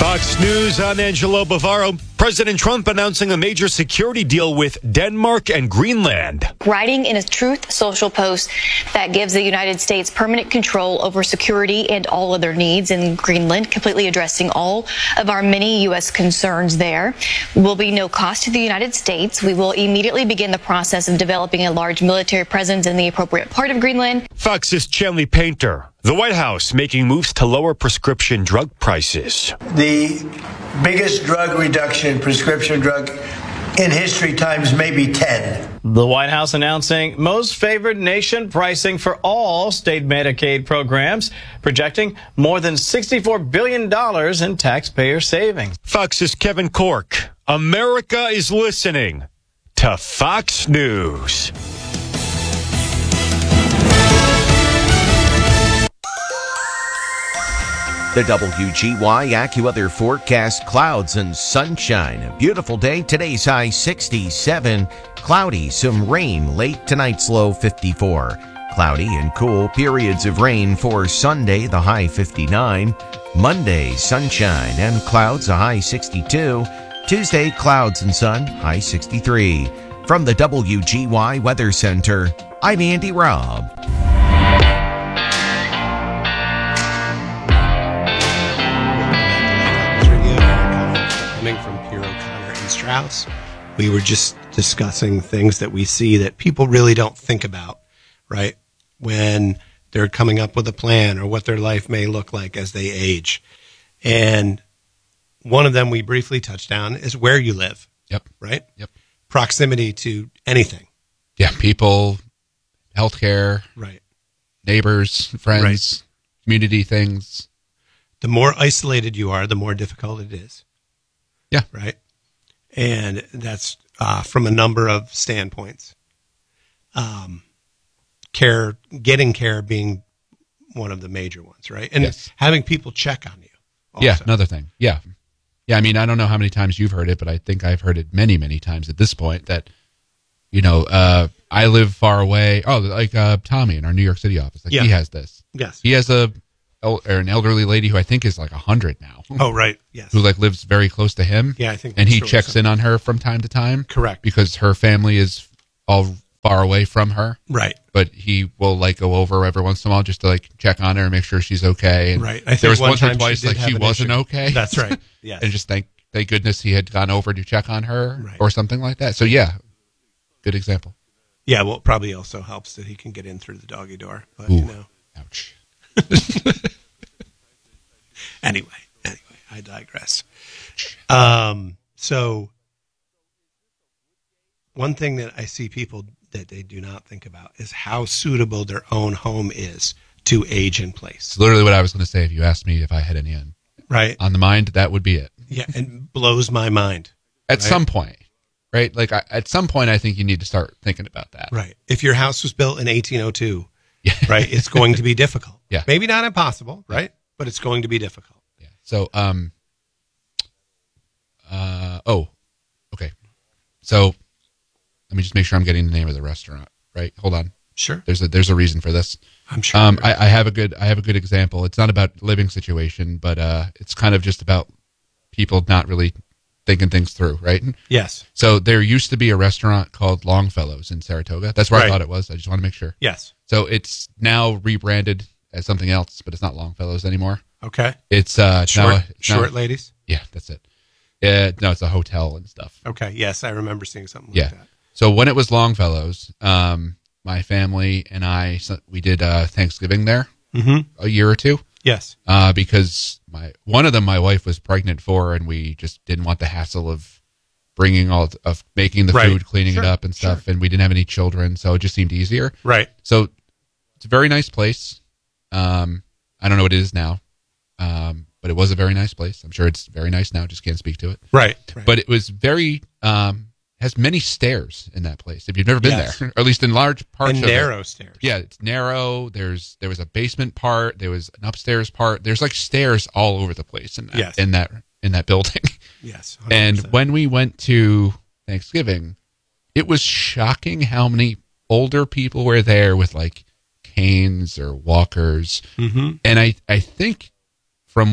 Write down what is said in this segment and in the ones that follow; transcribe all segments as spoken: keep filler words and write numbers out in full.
Fox News, I'm Angelo Bavaro. President Trump announcing a major security deal with Denmark and Greenland. Writing in a Truth Social post that gives the United States permanent control over security and all other needs in Greenland, completely addressing all of our many U S concerns there. Will be no cost to the United States. We will immediately begin the process of developing a large military presence in the appropriate part of Greenland. Fox's Chanley Painter. The White House making moves to lower prescription drug prices. The biggest drug reduction, prescription drug, in history times maybe ten. The White House announcing most favored nation pricing for all state Medicaid programs, projecting more than sixty-four billion dollars in taxpayer savings. Fox's Kevin Corke. America is listening to Fox News. The W G Y AccuWeather forecast: clouds and sunshine. A beautiful day. Today's high sixty-seven. Cloudy, some rain late. Tonight's low fifty-four. Cloudy and cool. Periods of rain for Sunday, the high fifty-nine. Monday, sunshine and clouds, a high sixty-two. Tuesday, clouds and sun, high sixty-three. From the W G Y Weather Center, I'm Andy Robb. Strauss. We were just discussing things that we see that people really don't think about, right? When they're coming up with a plan or what their life may look like as they age. And one of them we briefly touched on is where you live. Yep. Right? Yep. Proximity to anything. Yeah, people, healthcare, right? Neighbors, friends, right. Community things. The more isolated you are, the more difficult it is. Yeah. Right? And that's uh, from a number of standpoints. Um, care, getting care being one of the major ones, right? And yes. Having people check on you. Also. Yeah, another thing. Yeah. Yeah, I mean, I don't know how many times you've heard it, but I think I've heard it many, many times at this point that, you know, uh, I live far away. Oh, like uh, Tommy in our New York City office. Like yeah. He has this. Yes. He has a or an elderly lady who I think is like one hundred now. Oh, right. Yes. Who like lives very close to him. Yeah, I think. And he checks in on her from time to time. Correct. Because her family is all far away from her. Right. But he will like go over every once in a while just to like check on her and make sure she's okay. And right. I think there was one once or twice she like she wasn't issue. okay. That's right. Yes. And just thank thank goodness he had gone over to check on her right. or something like that. So yeah, good example. Yeah, well, it probably also helps that he can get in through the doggy door. But Ooh, you know, ouch. Anyway, anyway, I digress. Um, so one thing that I see people that they do not think about is how suitable their own home is to age in place. It's literally what I was going to say if you asked me if I had any on, right. on the mind, that would be it. Yeah, and blows my mind. At right? some point, right? Like I, at some point, I think you need to start thinking about that. Right. If your house was built in eighteen oh two, yeah. right, it's going to be difficult. Yeah. Maybe not impossible, right? Yeah. But it's going to be difficult. Yeah. So, um, uh, oh, okay. So let me just make sure I'm getting the name of the restaurant right. Hold on. Sure. There's a there's a reason for this. I'm sure. Um, I, I have a good I have a good example. It's not about living situation, but uh, it's kind of just about people not really thinking things through, right? Yes. So there used to be a restaurant called Longfellows in Saratoga. That's where right. I thought it was. I just want to make sure. Yes. So it's now rebranded as something else, but it's not Longfellows anymore. Okay. It's uh short, now, short now, ladies. Yeah, that's it. Uh, no, it's a hotel and stuff. Okay. Yes, I remember seeing something yeah. like that. So when it was Longfellows, um, my family and I we did uh, Thanksgiving there mm-hmm. a year or two. Yes. Uh, because my one of them my wife was pregnant for, and we just didn't want the hassle of bringing all of making the right. food, cleaning sure. it up and stuff, sure. and we didn't have any children, so it just seemed easier. Right. So it's a very nice place. Um, I don't know what it is now, um, but it was a very nice place. I'm sure it's very nice now. Just can't speak to it. Right. right. But it was very um, has many stairs in that place. If you've never been yes. there, or at least in large parts and of narrow it. stairs. Yeah, it's narrow. There's there was a basement part. There was an upstairs part. There's like stairs all over the place in that yes. in that in that building. Yes. one hundred percent. And when we went to Thanksgiving, it was shocking how many older people were there with like canes or walkers. Mm-hmm. And I, I think from what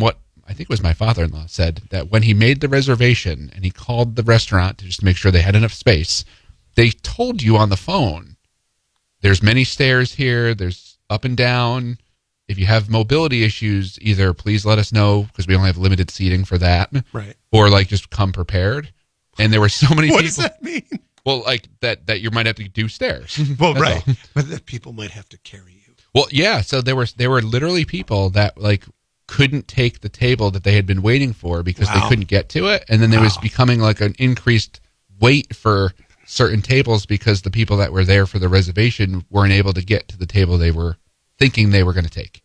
I think it was my father-in-law, said that when he made the reservation and he called the restaurant to just make sure they had enough space, they told you on the phone, there's many stairs here, there's up and down. If you have mobility issues, either please let us know because we only have limited seating for that, Right. or like just come prepared. And there were so many What people. does that mean? Well, like that that you might have to do stairs. Well, That's right. all. But the people might have to carry you. Well, yeah. So there were there were literally people that like couldn't take the table that they had been waiting for because Wow. they couldn't get to it, and then there was Wow. becoming like an increased wait for certain tables because the people that were there for the reservation weren't able to get to the table they were thinking they were going to take.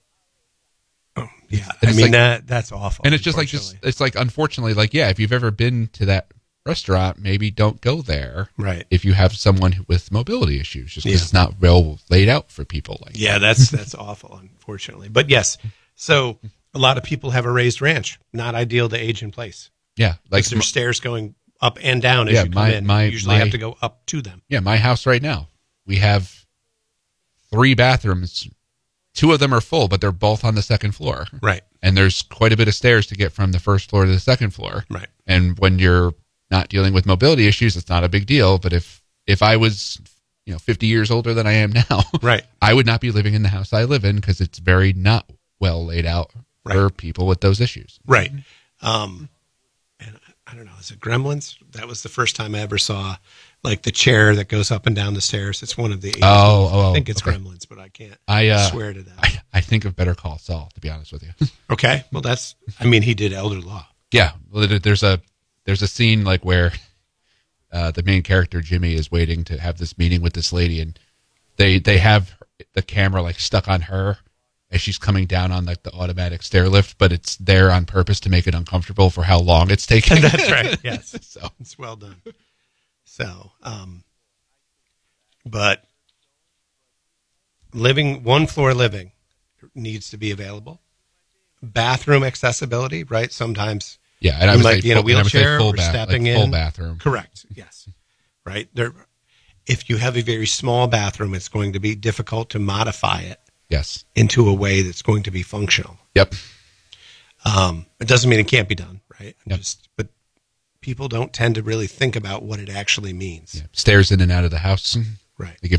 Oh, yeah. And I it's mean, like- that that's awful. And it's just like just it's like unfortunately like yeah, if you've ever been to that restaurant, maybe don't go there. Right. If you have someone who- with mobility issues, just because Yeah. it's not well laid out for people like Yeah, that's that's awful, unfortunately. But yes, so a lot of people have a raised ranch. Not ideal to age in place. yeah, like Like there's stairs going up and down as Yeah, you come my- in. my- you usually my- have to go up to them. yeah, my house right now, we have three bathrooms. Two of them are full, but they're both on the second floor. Right. And there's quite a bit of stairs to get from the first floor to the second floor. Right. And when you're not dealing with mobility issues, it's not a big deal. But if if I was, you know, fifty years older than I am now, Right. I would not be living in the house I live in because it's very not well laid out for Right. people with those issues. Right. Um, and I don't know, is it Gremlins? That was the first time I ever saw like the chair that goes up and down the stairs. It's one of the eighties Oh, movies. oh, I think it's okay. Gremlins, but I can't I uh, swear to that. I, I think of Better Call Saul, to be honest with you. Okay. Well, that's, I mean, he did Elder Law. Yeah, well, there- there's a there's a scene like where uh, the main character Jimmy is waiting to have this meeting with this lady, and they they have the camera like stuck on her as she's coming down on like the automatic stair lift, but it's there on purpose to make it uncomfortable for how long it's taking. That's right. Yes. So It's well done. So, um, but living, one floor living needs to be available. Bathroom accessibility, right? Sometimes yeah, and I you would might say be in a full, and I would say wheelchair full or bath, stepping like full in. bathroom. Correct. Yes. Right. There, if you have a very small bathroom, it's going to be difficult to modify it Yes. into a way that's going to be functional. Yep. Um, it doesn't mean it can't be done, right? Yep. Just, but people don't tend to really think about what it actually means. Yeah. Stairs in and out of the house. Right. Like if